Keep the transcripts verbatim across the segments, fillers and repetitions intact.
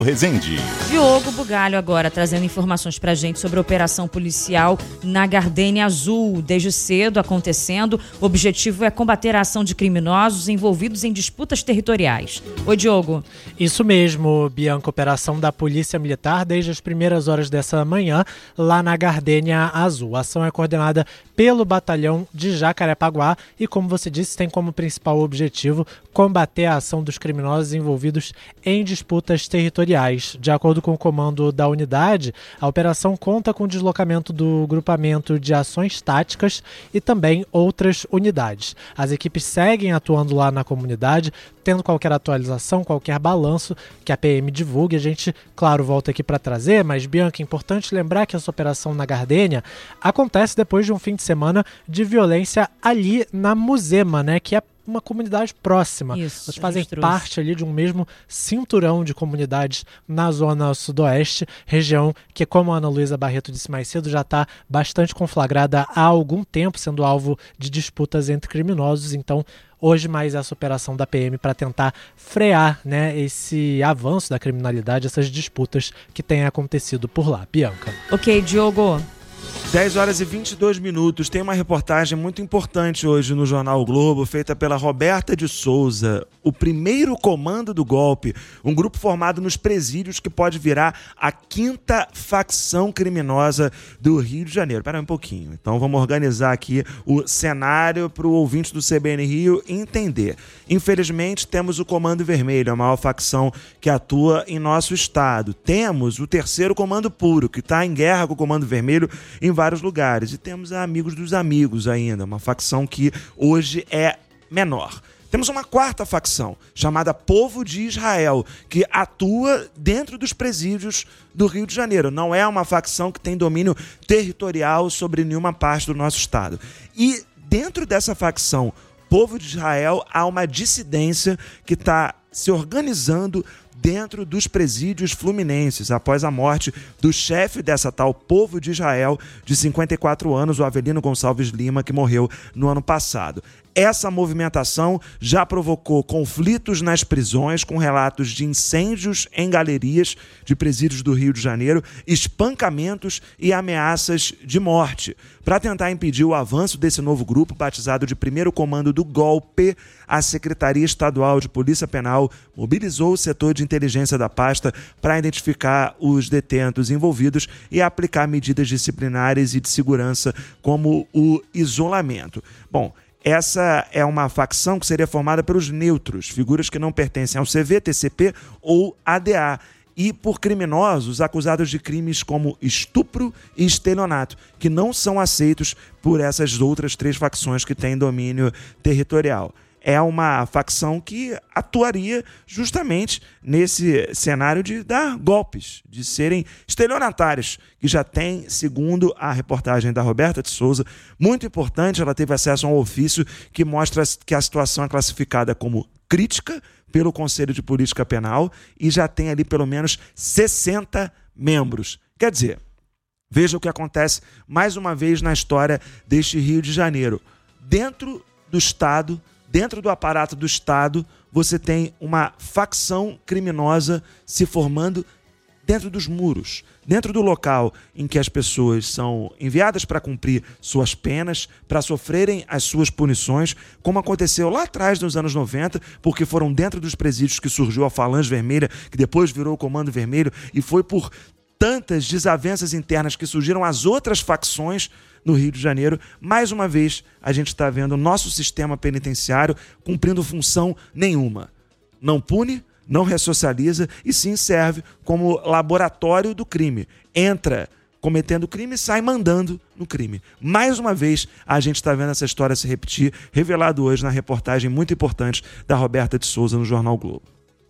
Rezende. Diogo Bugalho agora trazendo informações pra gente sobre a operação policial na Gardênia Azul. Desde cedo acontecendo, o objetivo é combater a ação de criminosos envolvidos em disputas territoriais. Oi, Diogo. Isso mesmo, Bianca. Operação da Polícia Militar desde as primeiras horas dessa manhã lá na Gardênia Azul. A ação é coordenada pelo batalhão de Jacarepaguá e, como você disse, tem como principal objetivo combater a ação dos criminosos envolvidos em disputas territoriais. De acordo com o comando da unidade, a operação conta com o deslocamento do grupamento de ações táticas e também outras unidades. As equipes seguem atuando lá na comunidade, tendo qualquer atualização, qualquer balanço que a P M divulgue. A gente, claro, volta aqui para trazer, mas, Bianca, é importante lembrar que essa operação na Gardênia acontece depois de um fim de semana de violência ali na Muzema, né, que é uma comunidade próxima. Isso, elas fazem parte ali de um mesmo cinturão de comunidades na zona sudoeste, região que, como a Ana Luísa Barreto disse mais cedo, já está bastante conflagrada há algum tempo, sendo alvo de disputas entre criminosos. Então, hoje mais essa operação da P M para tentar frear, né, esse avanço da criminalidade, essas disputas que têm acontecido por lá. Bianca. Ok, Diogo. dez horas e vinte e dois minutos. Tem uma reportagem muito importante hoje no Jornal o Globo, feita pela Roberta de Souza. O primeiro comando do golpe, um grupo formado nos presídios que pode virar a quinta facção criminosa do Rio de Janeiro. Espera um pouquinho. Então vamos organizar aqui o cenário para o ouvinte do C B N Rio entender. Infelizmente temos o Comando Vermelho, a maior facção que atua em nosso estado. Temos o terceiro Comando Puro, que está em guerra com o Comando Vermelho em vários lugares. E temos a Amigos dos Amigos ainda, uma facção que hoje é menor. Temos uma quarta facção, chamada Povo de Israel, que atua dentro dos presídios do Rio de Janeiro. Não é uma facção que tem domínio territorial sobre nenhuma parte do nosso estado. E dentro dessa facção, Povo de Israel, há uma dissidência que está se organizando dentro dos presídios fluminenses, após a morte do chefe dessa tal Povo de Israel, de cinquenta e quatro anos, o Avelino Gonçalves Lima, que morreu no ano passado. Essa movimentação já provocou conflitos nas prisões, com relatos de incêndios em galerias de presídios do Rio de Janeiro, espancamentos e ameaças de morte. Para tentar impedir o avanço desse novo grupo, batizado de Primeiro Comando do Golpe, a Secretaria Estadual de Polícia Penal mobilizou o setor de inteligência da pasta para identificar os detentos envolvidos e aplicar medidas disciplinares e de segurança, como o isolamento. Bom, essa é uma facção que seria formada pelos neutros, figuras que não pertencem ao C V, T C P ou A D A, e por criminosos acusados de crimes como estupro e estelionato, que não são aceitos por essas outras três facções que têm domínio territorial. É uma facção que atuaria justamente nesse cenário de dar golpes, de serem estelionatários, que já tem, segundo a reportagem da Roberta de Souza, muito importante. Ela teve acesso a um ofício que mostra que a situação é classificada como crítica pelo Conselho de Política Penal e já tem ali pelo menos sessenta membros. Quer dizer, veja o que acontece mais uma vez na história deste Rio de Janeiro. Dentro do Estado, dentro do aparato do Estado, você tem uma facção criminosa se formando dentro dos muros, dentro do local em que as pessoas são enviadas para cumprir suas penas, para sofrerem as suas punições, como aconteceu lá atrás nos anos noventa, porque foram dentro dos presídios que surgiu a Falange Vermelha, que depois virou o Comando Vermelho, e foi por tantas desavenças internas que surgiram as outras facções no Rio de Janeiro. Mais uma vez, a gente está vendo o nosso sistema penitenciário cumprindo função nenhuma. Não pune, não ressocializa e sim serve como laboratório do crime. Entra cometendo crime e sai mandando no crime. Mais uma vez, a gente está vendo essa história se repetir, revelado hoje na reportagem muito importante da Roberta de Souza no Jornal Globo.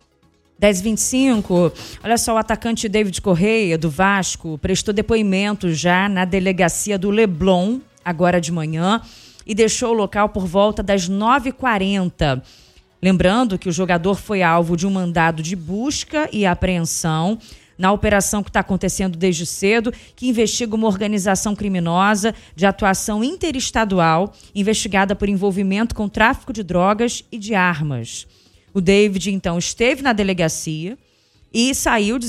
dez e vinte e cinco, olha só, o atacante David Correia, do Vasco, prestou depoimento já na delegacia do Leblon, agora de manhã, e deixou o local por volta das nove e quarenta. Lembrando que o jogador foi alvo de um mandado de busca e apreensão na operação que está acontecendo desde cedo, que investiga uma organização criminosa de atuação interestadual, investigada por envolvimento com tráfico de drogas e de armas. O David, então, esteve na delegacia, e saiu